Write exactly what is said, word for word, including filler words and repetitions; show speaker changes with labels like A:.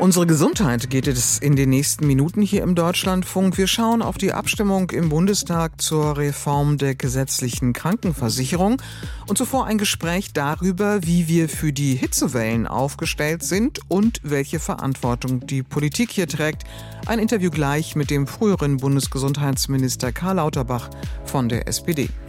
A: unsere Gesundheit geht es in den nächsten Minuten hier im Deutschlandfunk. Wir schauen auf die Abstimmung im Bundestag zur Reform der gesetzlichen Krankenversicherung und zuvor ein Gespräch darüber, wie wir für die Hitzewellen aufgestellt sind und welche Verantwortung die Politik hier trägt. Ein Interview gleich mit dem früheren Bundesgesundheitsminister Karl Lauterbach von der S P D.